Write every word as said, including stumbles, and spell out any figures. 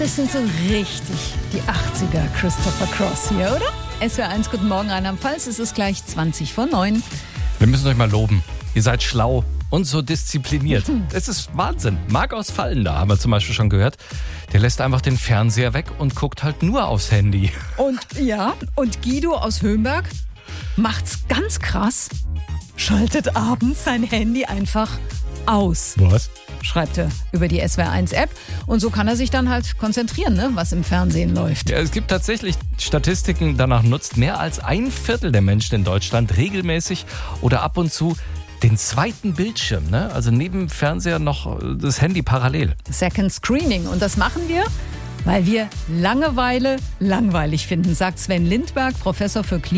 Das sind so richtig die achtziger Christopher Cross hier, oder? S W R eins, guten Morgen Rheinland-Pfalz, es ist gleich zwanzig vor neun. Wir müssen euch mal loben. Ihr seid schlau und so diszipliniert. Es ist Wahnsinn. Marc aus Fallenda haben wir zum Beispiel schon gehört. Der lässt einfach den Fernseher weg und guckt halt nur aufs Handy. Und ja, und Guido aus Höhenberg macht's ganz krass. Schaltet abends sein Handy einfach aus. Was? Schreibt er über die S W R eins App. Und so kann er sich dann halt konzentrieren, ne, was im Fernsehen läuft. Ja, es gibt tatsächlich Statistiken, danach nutzt mehr als ein Viertel der Menschen in Deutschland regelmäßig oder ab und zu den zweiten Bildschirm. Ne? Also neben dem Fernseher noch das Handy parallel. Second Screening. Und das machen wir, weil wir Langeweile langweilig finden, sagt Sven Lindberg, Professor für Klima